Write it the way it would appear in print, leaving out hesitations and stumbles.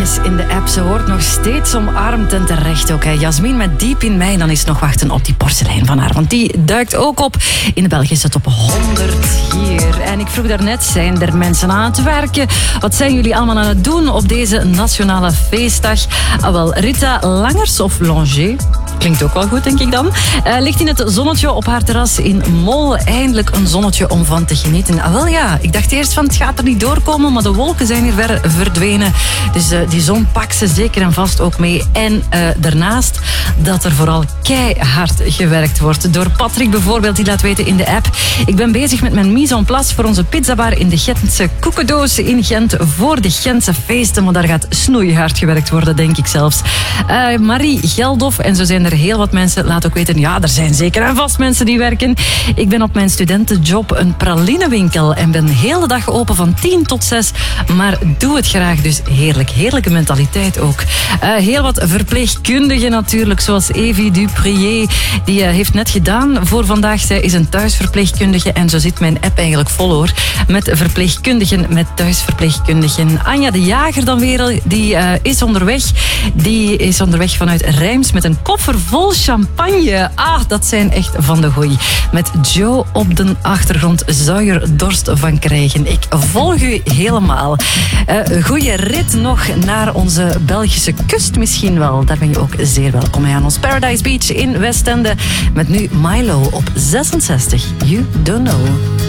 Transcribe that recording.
belletjes in de app. Ze wordt nog steeds omarmd en terecht ook. Hè. Jasmin met Diep in mij. Dan is nog wachten op die porselein van haar. Want die duikt ook op in de Belgische top 100 hier. En ik vroeg daarnet, zijn er mensen aan het werken? Wat zijn jullie allemaal aan het doen op deze nationale feestdag? Wel, Rita Langers of Langer... Klinkt ook wel goed, denk ik dan. Ligt in het zonnetje op haar terras in Mol. Eindelijk een zonnetje om van te genieten. Wel ja, ik dacht eerst van het gaat er niet doorkomen, maar de wolken zijn hier ver verdwenen. Dus die zon pakt ze zeker en vast ook mee. En daarnaast dat er vooral keihard gewerkt wordt. Door Patrick bijvoorbeeld, die laat weten in de app. Ik ben bezig met mijn mise en place voor onze pizzabar in de Gentse Koekendoos in Gent. Voor de Gentse feesten, maar daar gaat snoeihard gewerkt worden, denk ik zelfs. Marie Geldof, en zo zijn er heel wat mensen. Laat ook weten, ja, er zijn zeker en vast mensen die werken. Ik ben op mijn studentenjob een pralinewinkel en ben de hele dag open van 10 tot 6. Maar doe het graag, dus heerlijk. Heerlijke mentaliteit ook. Heel wat verpleegkundigen natuurlijk, zoals Evie Duprier. Die heeft net gedaan voor vandaag. Zij is een thuisverpleegkundige en zo zit mijn app eigenlijk vol hoor. Met verpleegkundigen, met thuisverpleegkundigen. Anja de Jager dan weer, die is onderweg. Die is onderweg vanuit Rijms met een koffer vol champagne. Ah, dat zijn echt van de goeie. Met Joe op de achtergrond zou je er dorst van krijgen. Ik volg u helemaal. Goeie rit nog naar onze Belgische kust misschien wel. Daar ben je ook zeer welkom aan ons Paradise Beach in Westende. Met nu Milo op 66. You don't know.